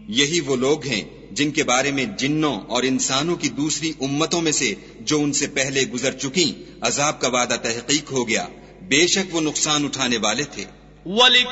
यही वो लोग हैं जिनके बारे में जिन्नों और इंसानों की दूसरी उम्मतों में से जो उनसे पहले गुजर चुकी अजाब का वादा तहकीक हो गया। बेशक वो नुकसान उठाने वाले थे।